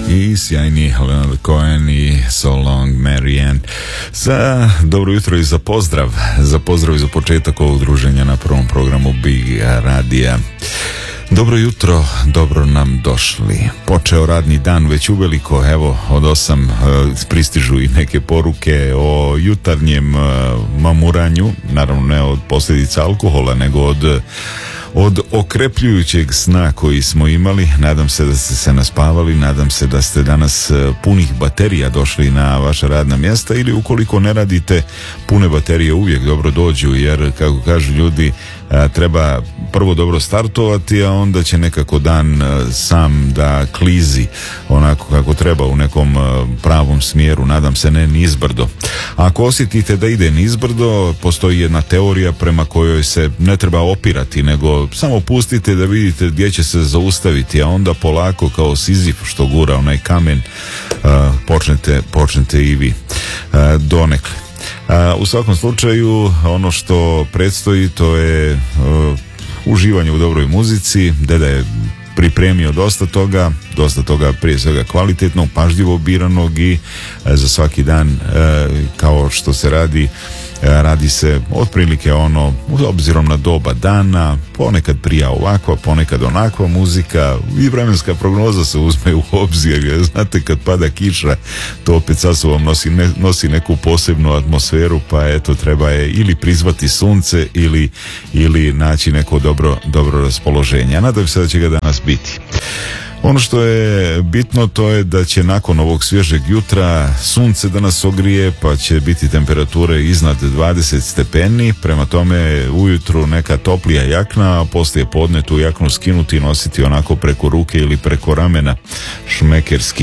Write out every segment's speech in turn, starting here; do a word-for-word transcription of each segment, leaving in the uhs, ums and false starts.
i sjajni Leonard Cohen i So Long Marianne. Za dobro jutro i za pozdrav, za pozdrav i za početak ovog druženja na prvom programu Big Radija. Dobro jutro, dobro nam došli. Počeo radni dan već uveliko, evo od osam uh, pristižu i neke poruke o jutarnjem uh, mamuranju, naravno ne od posljedica alkohola, nego od od okrepljujućeg sna koji smo imali. Nadam se da ste se naspavali, nadam se da ste danas punih baterija došli na vaša radna mjesta, ili ukoliko ne radite, pune baterije uvijek dobro dođu, jer kako kažu ljudi, treba prvo dobro startovati, a onda će nekako dan sam da klizi onako kako treba, u nekom pravom smjeru, nadam se ne nizbrdo. Ako osjetite da ide nizbrdo, postoji jedna teorija prema kojoj se ne treba opirati, nego samo pustite da vidite gdje će se zaustaviti, a onda polako kao Sizif što gura onaj kamen, počnete, počnete i vi donekle. U svakom slučaju, ono što predstoji, to je uh, uživanje u dobroj muzici. Deda je pripremio dosta toga, dosta toga prije svega kvalitetnog, pažljivo biranog i uh, za svaki dan, uh, kao što se radi, uh, radi se otprilike ono, obzirom na doba dana, ponekad prija ovakva, ponekad onakva muzika, i vremenska prognoza se uzme u obzir. Znate, kad pada kiša, to opet sa sobom nosi, ne, nosi neku posebnu atmosferu, pa eto, treba je ili prizvati sunce ili, ili naći neko dobro, dobro raspoloženje. A nadam se da će ga danas biti. Ono što je bitno, to je da će nakon ovog svježeg jutra sunce da nas ogrije, pa će biti temperature iznad dvadeset stepeni, prema tome ujutru neka toplija jakna, a poslije podne tu jaknu skinuti i nositi onako preko ruke ili preko ramena, šmekerski.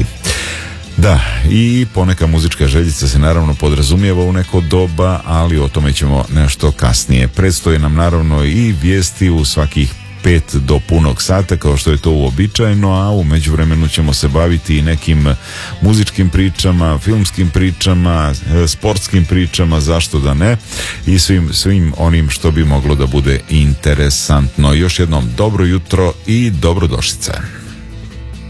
Da, i poneka muzička željica se naravno podrazumijeva u neko doba, ali o tome ćemo nešto kasnije. Predstoje nam naravno i vijesti u svakih pet do punog sata, kao što je to uobičajeno, a u međuvremenu ćemo se baviti i nekim muzičkim pričama, filmskim pričama, sportskim pričama, zašto da ne, i svim, svim onim što bi moglo da bude interesantno. Još jednom dobro jutro i dobrodošlice.